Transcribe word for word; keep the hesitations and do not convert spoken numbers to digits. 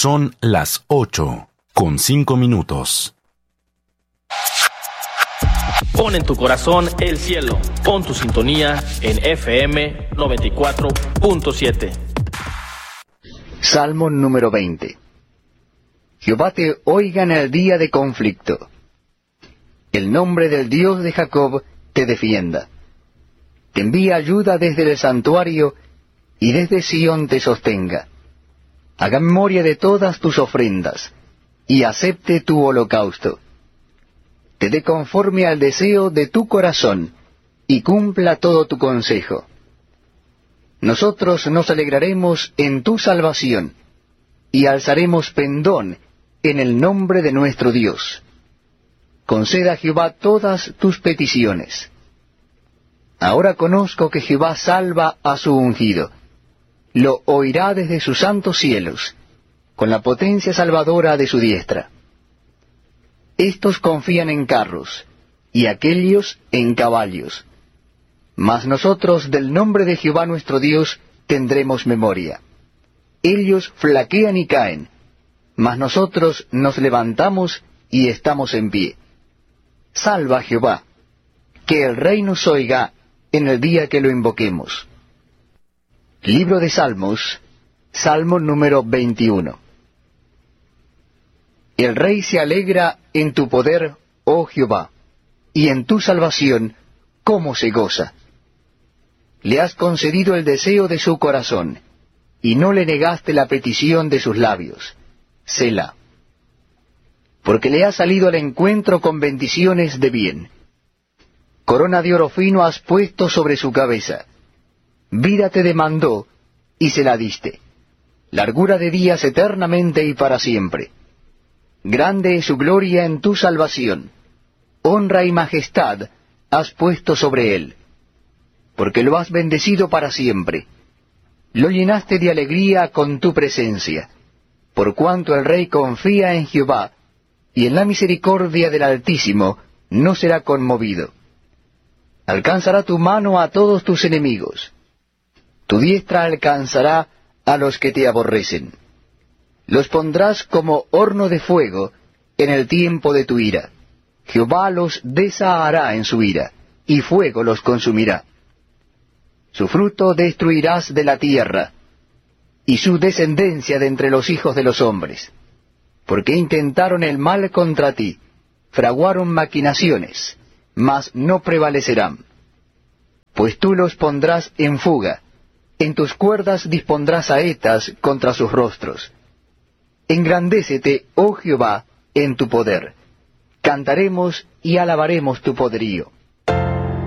Son las ocho, con cinco minutos. Pon en tu corazón el cielo. Pon tu sintonía en F M noventa y cuatro punto siete. Salmo número veinte. Jehová te oiga en el día de conflicto. El nombre del Dios de Jacob te defienda. Te envía ayuda desde el santuario, y desde Sión te sostenga. Haga memoria de todas tus ofrendas, y acepte tu holocausto. Te dé conforme al deseo de tu corazón, y cumpla todo tu consejo. Nosotros nos alegraremos en tu salvación, y alzaremos pendón en el nombre de nuestro Dios. Conceda a Jehová todas tus peticiones. Ahora conozco que Jehová salva a su ungido. Lo oirá desde sus santos cielos, con la potencia salvadora de su diestra. Estos confían en carros, y aquellos en caballos. Mas nosotros del nombre de Jehová nuestro Dios tendremos memoria. Ellos flaquean y caen, mas nosotros nos levantamos y estamos en pie. Salva Jehová, que el Rey nos oiga en el día que lo invoquemos. Libro de Salmos, Salmo número veintiuno. El Rey se alegra en tu poder, oh Jehová, y en tu salvación, cómo se goza. Le has concedido el deseo de su corazón, y no le negaste la petición de sus labios. Selah. Porque le has salido al encuentro con bendiciones de bien. Corona de oro fino has puesto sobre su cabeza. Vida te demandó, y se la diste. Largura de días eternamente y para siempre. Grande es su gloria en tu salvación. Honra y majestad has puesto sobre él. Porque lo has bendecido para siempre. Lo llenaste de alegría con tu presencia. Por cuanto el rey confía en Jehová, y en la misericordia del Altísimo no será conmovido. Alcanzará tu mano a todos tus enemigos. Tu diestra alcanzará a los que te aborrecen. Los pondrás como horno de fuego en el tiempo de tu ira. Jehová los desahará en su ira, y fuego los consumirá. Su fruto destruirás de la tierra, y su descendencia de entre los hijos de los hombres. Porque intentaron el mal contra ti, fraguaron maquinaciones, mas no prevalecerán. Pues tú los pondrás en fuga, en tus cuerdas dispondrás saetas contra sus rostros. Engrandécete, oh Jehová, en tu poder. Cantaremos y alabaremos tu poderío.